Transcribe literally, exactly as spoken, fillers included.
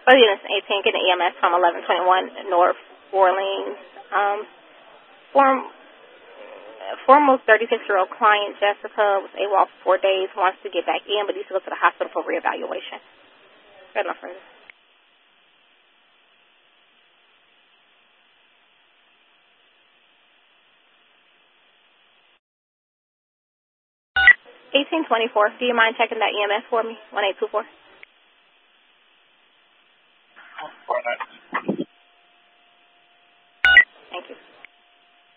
Oh, units eighteen, getting E M S from eleven twenty-one North Orleans. Um, form, foremost thirty-six-year-old client, Jessica, was AWOL for four days, wants to get back in, but needs to go to the hospital for reevaluation. Good enough for this. eighteen twenty-four, do you mind checking that E M S for me? one eight two four.